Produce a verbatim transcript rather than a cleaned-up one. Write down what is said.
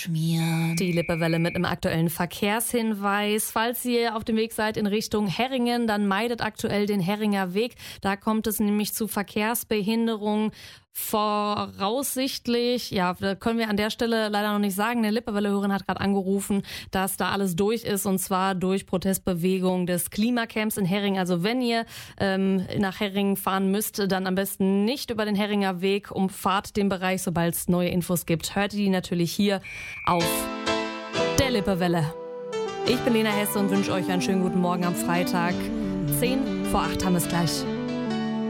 Schmieren. Die Lippewelle mit einem aktuellen Verkehrshinweis. Falls ihr auf dem Weg seid in Richtung Herringen, dann meidet aktuell den Herringer Weg. Da kommt es nämlich zu Verkehrsbehinderungen. Voraussichtlich, ja, da können wir an der Stelle leider noch nicht sagen. Eine Lippewelle-Hörerin hat gerade angerufen, dass da alles durch ist, und zwar durch Protestbewegung des Klimacamps in Herringen. Also wenn ihr ähm, nach Herringen fahren müsst, dann am besten nicht über den Herringer Weg, umfahrt den Bereich, sobald es neue Infos gibt. Hört ihr die natürlich hier auf der Lippewelle. Ich bin Lena Hesse und wünsche euch einen schönen guten Morgen am Freitag. zehn vor acht haben wir es gleich.